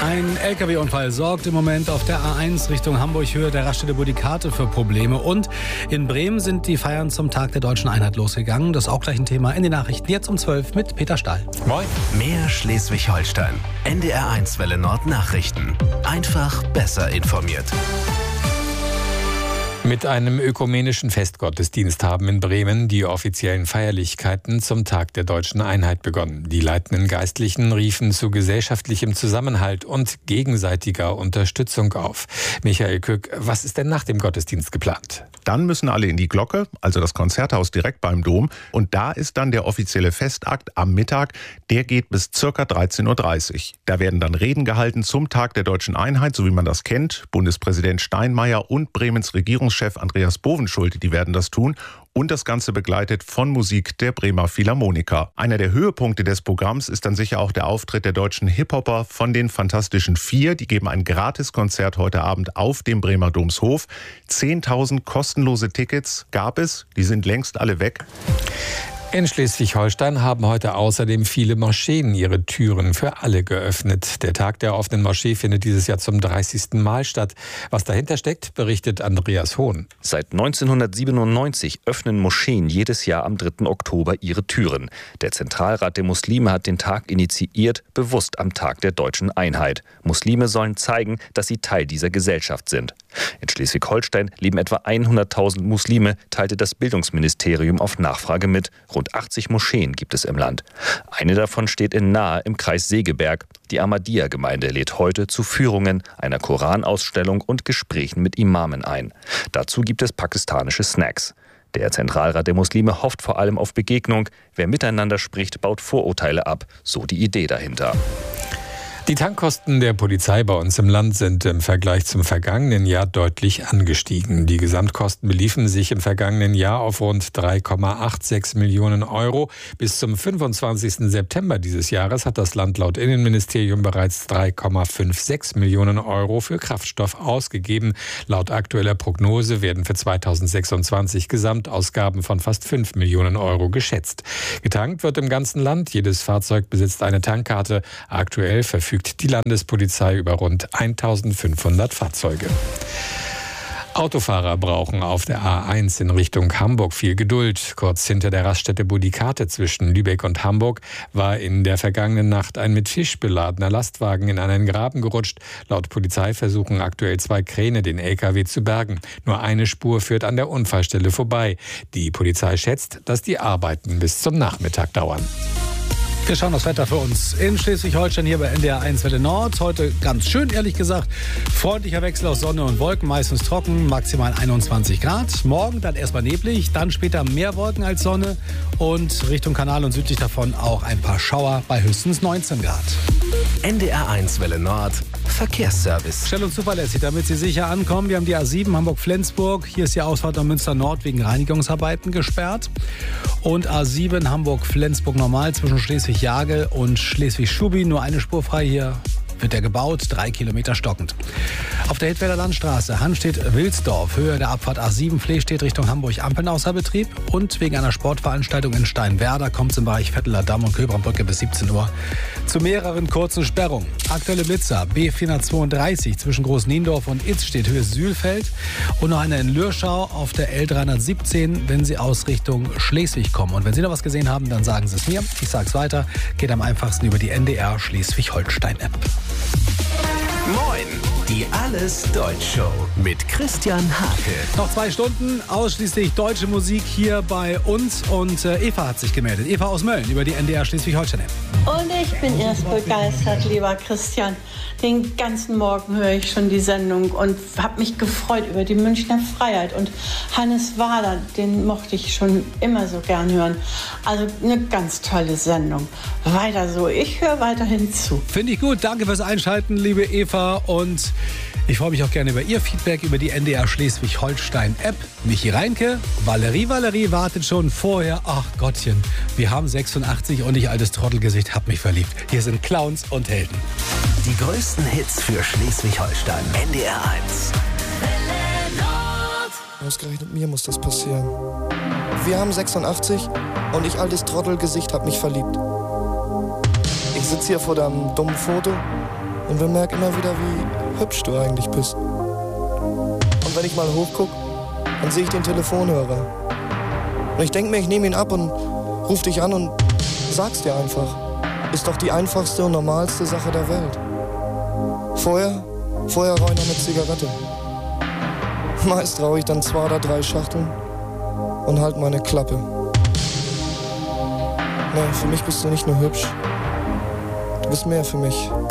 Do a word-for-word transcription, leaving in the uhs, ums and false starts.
Ein L K W-Unfall sorgt im Moment auf der A eins Richtung Hamburg Höhe der Raststätte Budikate für Probleme. Und in Bremen sind die Feiern zum Tag der Deutschen Einheit losgegangen. Das ist auch gleich ein Thema in den Nachrichten. Jetzt um zwölf mit Peter Stahl. Moin. Mehr Schleswig-Holstein. N D R eins Welle Nord Nachrichten. Einfach besser informiert. Mit einem ökumenischen Festgottesdienst haben in Bremen die offiziellen Feierlichkeiten zum Tag der Deutschen Einheit begonnen. Die leitenden Geistlichen riefen zu gesellschaftlichem Zusammenhalt und gegenseitiger Unterstützung auf. Michael Kück, was ist denn nach dem Gottesdienst geplant? Dann müssen alle in die Glocke, also das Konzerthaus direkt beim Dom. Und da ist dann der offizielle Festakt am Mittag. Der geht bis ca. dreizehn Uhr dreißig. Da werden dann Reden gehalten zum Tag der Deutschen Einheit, so wie man das kennt. Bundespräsident Steinmeier und Bremens Regierungschef Andreas Bovenschulte, die werden das tun. Und das Ganze begleitet von Musik der Bremer Philharmoniker. Einer der Höhepunkte des Programms ist dann sicher auch der Auftritt der deutschen Hip-Hopper von den Fantastischen Vier. Die geben ein Gratiskonzert heute Abend auf dem Bremer Domshof. zehntausend kostenlose Tickets gab es, die sind längst alle weg. In Schleswig-Holstein haben heute außerdem viele Moscheen ihre Türen für alle geöffnet. Der Tag der offenen Moschee findet dieses Jahr zum dreißigsten Mal statt. Was dahinter steckt, berichtet Andreas Hohn. Seit neunzehnhundertsiebenundneunzig öffnen Moscheen jedes Jahr am dritten Oktober ihre Türen. Der Zentralrat der Muslime hat den Tag initiiert, bewusst am Tag der Deutschen Einheit. Muslime sollen zeigen, dass sie Teil dieser Gesellschaft sind. In Schleswig-Holstein leben etwa hunderttausend Muslime, teilte das Bildungsministerium auf Nachfrage mit. Rund achtzig Moscheen gibt es im Land. Eine davon steht in Nahe im Kreis Segeberg. Die Ahmadiyya-Gemeinde lädt heute zu Führungen, einer Koranausstellung und Gesprächen mit Imamen ein. Dazu gibt es pakistanische Snacks. Der Zentralrat der Muslime hofft vor allem auf Begegnung. Wer miteinander spricht, baut Vorurteile ab. So die Idee dahinter. Die Tankkosten der Polizei bei uns im Land sind im Vergleich zum vergangenen Jahr deutlich angestiegen. Die Gesamtkosten beliefen sich im vergangenen Jahr auf rund drei Komma sechsundachtzig Millionen Euro. Bis zum fünfundzwanzigsten September dieses Jahres hat das Land laut Innenministerium bereits drei Komma sechsundfünfzig Millionen Euro für Kraftstoff ausgegeben. Laut aktueller Prognose werden für zweitausendsechsundzwanzig Gesamtausgaben von fast fünf Millionen Euro geschätzt. Getankt wird im ganzen Land. Jedes Fahrzeug besitzt eine Tankkarte. Aktuell verfügt die Landespolizei über rund eintausendfünfhundert Fahrzeuge. Autofahrer brauchen auf der A eins in Richtung Hamburg viel Geduld. Kurz hinter der Raststätte Budikate zwischen Lübeck und Hamburg war in der vergangenen Nacht ein mit Fisch beladener Lastwagen in einen Graben gerutscht. Laut Polizei versuchen aktuell zwei Kräne, den L K W zu bergen. Nur eine Spur führt an der Unfallstelle vorbei. Die Polizei schätzt, dass die Arbeiten bis zum Nachmittag dauern. Wir schauen das Wetter für uns in Schleswig-Holstein hier bei N D R eins Welle Nord. Heute ganz schön, ehrlich gesagt. Freundlicher Wechsel aus Sonne und Wolken, meistens trocken, maximal einundzwanzig Grad. Morgen dann erstmal neblig, dann später mehr Wolken als Sonne und Richtung Kanal und südlich davon auch ein paar Schauer bei höchstens neunzehn Grad. N D R eins Welle Nord Verkehrsservice. Schnell und zuverlässig, damit Sie sicher ankommen. Wir haben die A sieben Hamburg-Flensburg. Hier ist die Ausfahrt nach Münster Nord wegen Reinigungsarbeiten gesperrt. Und A sieben Hamburg-Flensburg normal zwischen Schleswig-Jagel und Schleswig-Schubi. Nur eine Spur frei hier. Wird er gebaut, drei Kilometer stockend. Auf der Hittwälder Landstraße, Hanstedt-Wilsdorf, Höhe der Abfahrt A sieben, Flehstedt Richtung Hamburg, Ampeln außer Betrieb. Und wegen einer Sportveranstaltung in Steinwerder kommt es im Bereich Vetteler Damm und Köbrandbrücke bis siebzehn Uhr zu mehreren kurzen Sperrungen. Aktuelle Blitzer, B vierhundertzweiunddreißig zwischen Großniendorf und Itzstedt, Höhe Sühlfeld. Und noch eine in Lürschau auf der L dreihundertsiebzehn, wenn Sie aus Richtung Schleswig kommen. Und wenn Sie noch was gesehen haben, dann sagen Sie es mir. Ich sage es weiter. Geht am einfachsten über die N D R Schleswig-Holstein-App. Moin, die Alles Deutsch Show mit Christian Hake. Noch zwei Stunden, ausschließlich deutsche Musik hier bei uns. Und äh, Eva hat sich gemeldet. Eva aus Mölln über die N D R Schleswig-Holstein-App. Und ich bin erst begeistert, lieber Christian. Den ganzen Morgen höre ich schon die Sendung und habe mich gefreut über die Münchner Freiheit. Und Hannes Wader, den mochte ich schon immer so gern hören. Also eine ganz tolle Sendung. Weiter so, ich höre weiterhin zu. Finde ich gut. Danke fürs Einschalten, liebe Eva. Und ich freue mich auch gerne über Ihr Feedback über die N D R Schleswig-Holstein-App. Michi Reinke, Valerie Valerie wartet schon vorher. Ach Gottchen, wir haben sechsundachtzig und ich altes Trottelgesicht hab mich verliebt. Hier sind Clowns und Helden. Die größten Hits für Schleswig-Holstein. N D R eins. Ausgerechnet mir muss das passieren. Wir haben sechsundachtzig und ich altes Trottelgesicht hab mich verliebt. Ich sitze hier vor deinem dummen Foto und bemerke immer wieder, wie hübsch du eigentlich bist. Und wenn ich mal hochguck, dann sehe ich den Telefonhörer. Und ich denke mir, ich nehme ihn ab und ruf dich an und sag's dir einfach. Ist doch die einfachste und normalste Sache der Welt. Vorher, vorher rauche ich noch eine Zigarette. Meist rauche ich dann zwei oder drei Schachteln und halt meine Klappe. Nee, für mich bist du nicht nur hübsch. Du bist mehr für mich.